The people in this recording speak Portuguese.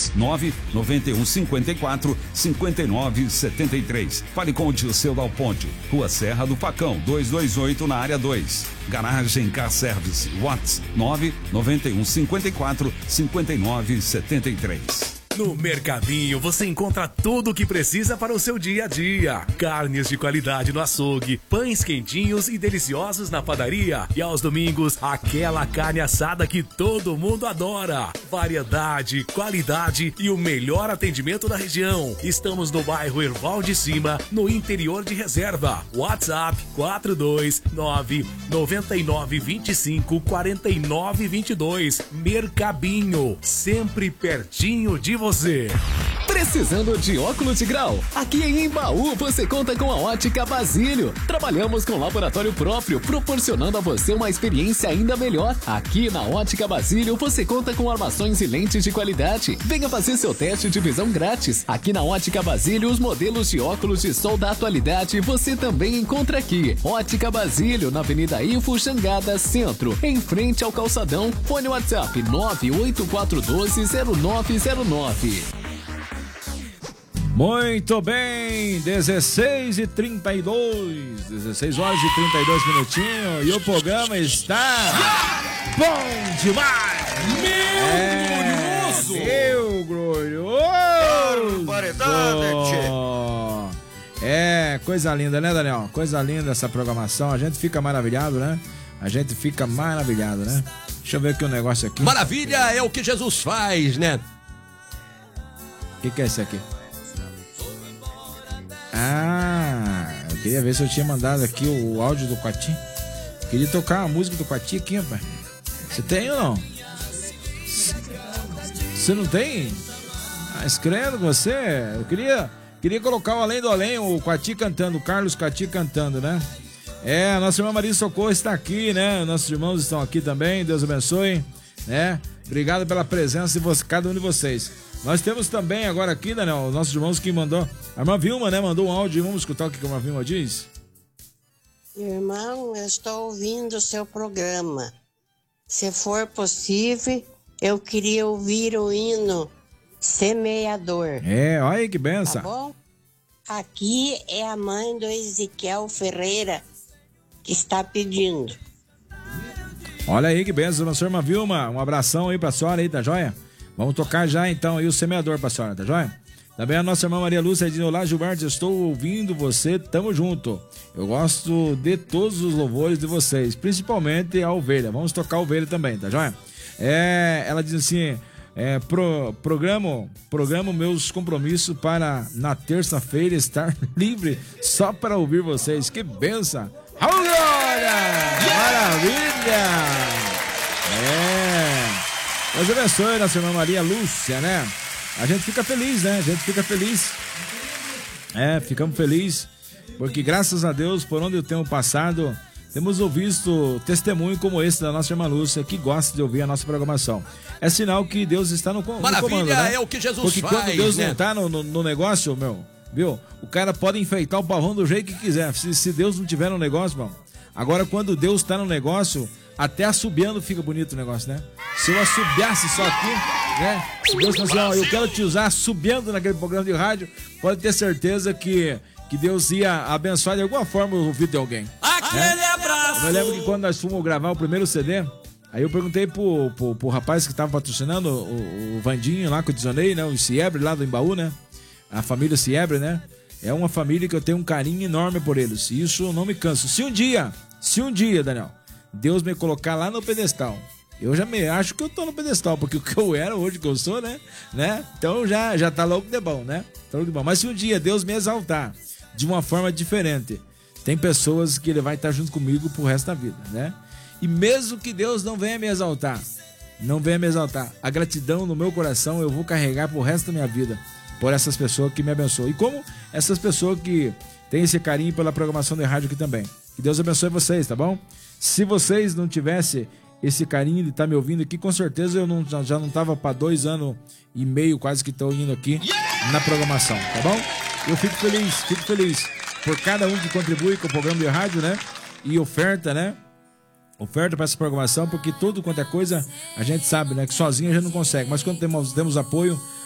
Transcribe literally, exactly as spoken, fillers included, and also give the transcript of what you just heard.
Whats nove nove um cinco quatro cinco nove sete três. Fale com o Dirceu Dal Ponte, Rua Serra do Facão, duzentos e vinte e oito, na área dois. Garagem Car Service. Whats nove nove um cinco quatro cinco nove sete três. No Mercadinho você encontra tudo o que precisa para o seu dia a dia. Carnes de qualidade no açougue, pães quentinhos e deliciosos na padaria. E aos domingos, aquela carne assada que todo mundo adora. Variedade, qualidade e o melhor atendimento da região. Estamos no bairro Erval de Cima, no interior de Reserva. WhatsApp quatro dois nove nove nove dois cinco quatro nove dois dois. Mercadinho, sempre pertinho de você. Você. Precisando de óculos de grau? Aqui em Embaú você conta com a Ótica Basílio. Trabalhamos com laboratório próprio, proporcionando a você uma experiência ainda melhor. Aqui na Ótica Basílio você conta com armações e lentes de qualidade. Venha fazer seu teste de visão grátis. Aqui na Ótica Basílio, os modelos de óculos de sol da atualidade você também encontra aqui. Ótica Basílio, na Avenida Info Xangada Centro, em frente ao Calçadão. Fone WhatsApp nove oito quatro um dois zero nove zero nove. Muito bem, dezesseis e trinta e dois, dezesseis horas e trinta e dois minutinhos, e o programa está bom demais! Meu é, glorioso! Meu glorioso! Barbaridade! É, coisa linda, né, Daniel? Coisa linda essa programação, a gente fica maravilhado, né? A gente fica maravilhado, né? Deixa eu ver aqui um negócio aqui. Maravilha é o que Jesus faz, né? O que, que é isso aqui? Ah, eu queria ver se eu tinha mandado aqui o áudio do Quati. Queria tocar a música do Quati aqui, rapaz. Você tem ou não? Você não tem? Ah, escrevendo com você. Eu queria, queria colocar o Além do Além, o Quati cantando, o Carlos Quati cantando, né? É, a nossa irmã Maria Socorro está aqui, né? Nossos irmãos estão aqui também, Deus abençoe, né? Obrigado pela presença de você, cada um de vocês. Nós temos também agora aqui, Daniel, os nossos irmãos que mandou. A irmã Vilma, né? Mandou um áudio. Vamos escutar o que a irmã Vilma diz? Irmão, eu estou ouvindo o seu programa. Se for possível, eu queria ouvir o hino Semeador. É, olha aí que benção. Tá bom? Aqui é a mãe do Ezequiel Ferreira que está pedindo. Olha aí que benção, nossa irmã Vilma. Um abração aí pra senhora aí, tá joia? Vamos tocar já então aí o Semeador pra senhora, tá joia? Também a nossa irmã Maria Lúcia diz: olá, Gilberto, estou ouvindo você, tamo junto. Eu gosto de todos os louvores de vocês, principalmente a ovelha. Vamos tocar a ovelha também, tá joia? É, ela diz assim: é, pro, programo, programo meus compromissos para na terça-feira estar livre só para ouvir vocês. Que benção! Oh, glória! Maravilha! É. Deus abençoe, nossa irmã Maria Lúcia, né? A gente fica feliz, né? A gente fica feliz. É, ficamos felizes, porque graças a Deus, por onde eu tenho passado, temos ouvido testemunho como esse da nossa irmã Lúcia, que gosta de ouvir a nossa programação. É sinal que Deus está no, no Maravilha, comando, né? é o que Jesus porque faz, quando Deus né? não está no, no, no negócio, meu, viu? O cara pode enfeitar o pavão do jeito que quiser, se, se Deus não tiver no negócio, meu. Agora, quando Deus está no negócio, até assobiando fica bonito o negócio, né? Se eu assobiasse só aqui, né? Se Deus fosse, ó, eu quero te usar assobiando naquele programa de rádio, pode ter certeza que, que Deus ia abençoar de alguma forma o ouvido de alguém. Aquele né? abraço! Eu me lembro que quando nós fomos gravar o primeiro C D, aí eu perguntei pro, pro, pro rapaz que estava patrocinando, o, o Vandinho lá, que eu desionei, né? O Ciebre lá do Embaú, né? A família Ciebre, né? É uma família que eu tenho um carinho enorme por eles. E isso eu não me canso. Se um dia, se um dia, Daniel, Deus me colocar lá no pedestal, eu já me acho que eu tô no pedestal, porque o que eu era hoje, que eu sou, né? né? Então já, já tá louco de bom, né? Tá louco de bom. Mas se um dia Deus me exaltar de uma forma diferente, tem pessoas que ele vai estar junto comigo pro resto da vida, né? E mesmo que Deus não venha me exaltar, não venha me exaltar, a gratidão no meu coração eu vou carregar pro resto da minha vida, por essas pessoas que me abençoam. E como essas pessoas que têm esse carinho pela programação de rádio aqui também. Que Deus abençoe vocês, tá bom? Se vocês não tivessem esse carinho de estar me ouvindo aqui, com certeza eu não, já não tava para dois anos e meio quase que estou indo aqui na programação, tá bom? Eu fico feliz, fico feliz por cada um que contribui com o programa de rádio, né? E oferta, né? Oferta para essa programação, porque tudo quanto é coisa a gente sabe, né? Que sozinho a gente não consegue, mas quando temos, temos apoio,